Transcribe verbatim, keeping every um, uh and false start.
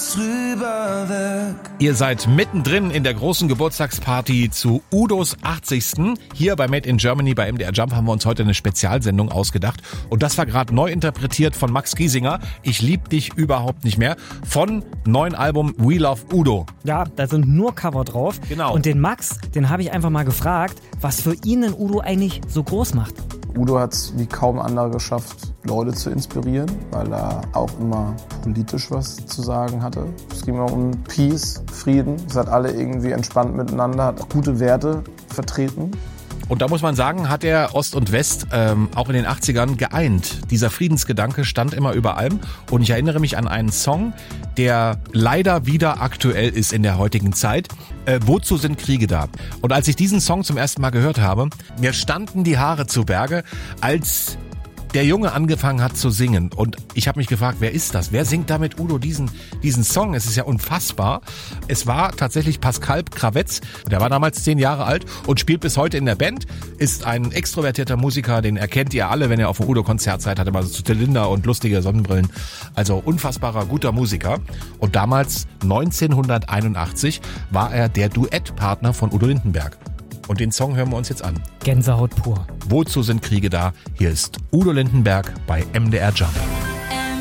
alles rüber weg. Ihr seid mittendrin in der großen Geburtstagsparty zu Udos achtzigsten Hier bei Made in Germany bei M D R Jump haben wir uns heute eine Spezialsendung ausgedacht. Und das war gerade neu interpretiert von Max Giesinger. Ich lieb dich überhaupt nicht mehr. Von neuen Album We Love Udo. Ja, da sind nur Cover drauf. Genau. Und den Max, den habe ich einfach mal gefragt, was für ihn den Udo eigentlich so groß macht. Udo hat es wie kaum andere geschafft, Leute zu inspirieren, weil er auch immer politisch was zu sagen hatte. Es ging immer um Peace, Frieden. Es hat alle irgendwie entspannt miteinander, hat auch gute Werte vertreten. Und da muss man sagen, hat er Ost und West ähm, auch in den achtzigern geeint. Dieser Friedensgedanke stand immer über allem. Und ich erinnere mich an einen Song, der leider wieder aktuell ist in der heutigen Zeit. Äh, Wozu sind Kriege da? Und als ich diesen Song zum ersten Mal gehört habe, mir standen die Haare zu Berge, als der Junge angefangen hat zu singen. Und ich habe mich gefragt, wer ist das? Wer singt da mit Udo diesen, diesen Song? Es ist ja unfassbar. Es war tatsächlich Pascal Kravetz. Der war damals zehn Jahre alt und spielt bis heute in der Band. Ist ein extrovertierter Musiker, den erkennt ihr alle, wenn ihr auf dem Udo-Konzert seid. Hat immer so Zylinder und lustige Sonnenbrillen. Also unfassbarer, guter Musiker. Und damals, neunzehnhunderteinundachtzig, war er der Duettpartner von Udo Lindenberg. Und den Song hören wir uns jetzt an. Gänsehaut pur. Wozu sind Kriege da? Hier ist Udo Lindenberg bei M D R Jump.